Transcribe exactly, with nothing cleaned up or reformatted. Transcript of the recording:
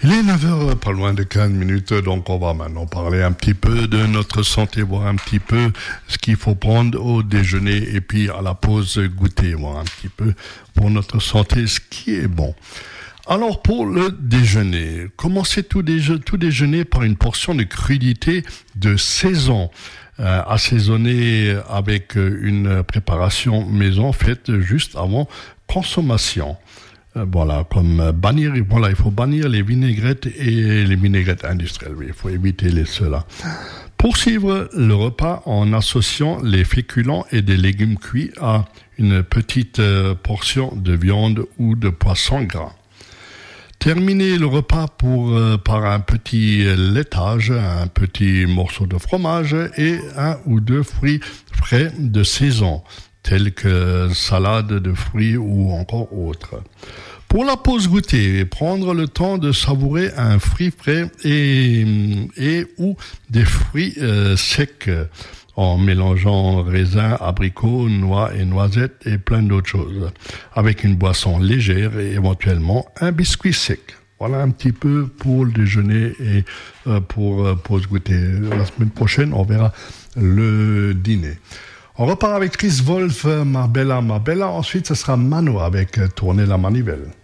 Il est neuf heures, pas loin de quinze minutes, donc on va maintenant parler un petit peu de notre santé, voir un petit peu ce qu'il faut prendre au déjeuner et puis à la pause goûter, voir un petit peu pour notre santé ce qui est bon. Alors pour le déjeuner, commencez tout, déje- tout déjeuner par une portion de crudité de saison. Euh, assaisonnée avec une préparation maison faite juste avant consommation. Euh, voilà, comme bannir, voilà, il faut bannir les vinaigrettes et les vinaigrettes industrielles. Oui, il faut éviter les ceux-là. Poursuivre le repas en associant les féculents et des légumes cuits à une petite euh, portion de viande ou de poisson gras. Terminer le repas pour, euh, par un petit laitage, un petit morceau de fromage et un ou deux fruits frais de saison, tels que salade de fruits ou encore autres. Pour la pause goûter, prendre le temps de savourer un fruit frais et, et ou des fruits euh, secs en mélangeant raisins, abricots, noix et noisettes et plein d'autres choses, avec une boisson légère et éventuellement un biscuit sec. Voilà un petit peu pour le déjeuner et euh, pour euh, pause goûter. La semaine prochaine, on verra le dîner. On repart avec Chris Wolf, Ma Bella, Ma Bella. Ensuite, ce sera Mano avec Tourner la manivelle.